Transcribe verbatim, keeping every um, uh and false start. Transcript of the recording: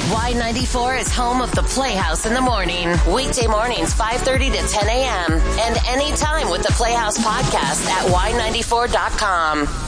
Y ninety-four is home of the Playhouse in the morning. Weekday mornings, five thirty to ten a.m. And anytime with the Playhouse podcast at y ninety-four dot com.